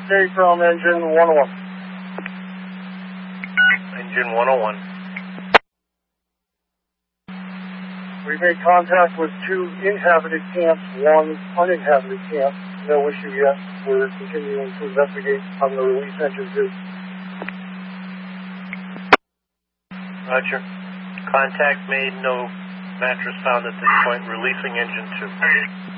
update from engine 101. Engine 101. We made contact with 2 inhabited camps, 1 uninhabited camp. No issue yet. We're continuing to investigate. I'm going to release engine 2. Roger. Contact made. No mattress found at this point. Releasing engine 2.